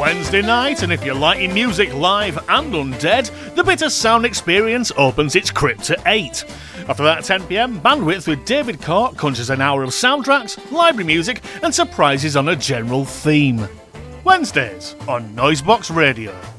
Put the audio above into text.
Wednesday night, and if you're liking music live and undead, the Bitter Sound Experience opens its crypt at 8. After that, at 10pm, Bandwidth with David Cork conjures an hour of soundtracks, library music, and surprises on a general theme. Wednesdays on Noisebox Radio.